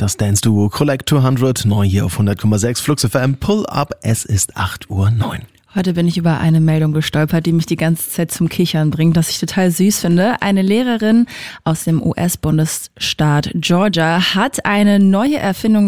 Das Dance-Duo Collector 100, neu hier auf 100,6 Flux FM. Pull up, es ist 8:09 Uhr. Heute bin ich über eine Meldung gestolpert, die mich die ganze Zeit zum Kichern bringt, das ich total süß finde. Eine Lehrerin aus dem US-Bundesstaat Georgia hat eine neue Erfindung